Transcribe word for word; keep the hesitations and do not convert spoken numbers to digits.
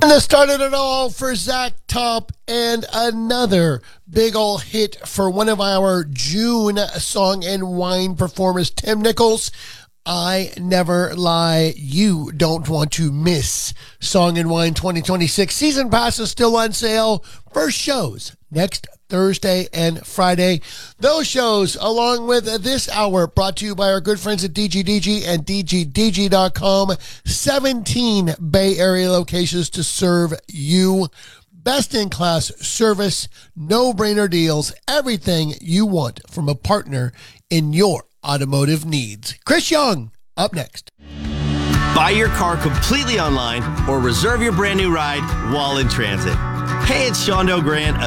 And that started it all for Zach Top, and another big ol' hit for one of our June Song and Wine performers, Tim Nichols. I Never Lie. You don't want to miss Song and Wine twenty twenty-six. Season pass is still on sale. First shows next Thursday and Friday. Those shows, along with this hour, brought to you by our good friends at D G D G and D G D G dot com. seventeen Bay Area locations to serve you. Best-in-class service, no-brainer deals, everything you want from a partner in your automotive needs. Chris Young, up next. Buy your car completely online or reserve your brand new ride while in transit. Hey, it's Shondo Grant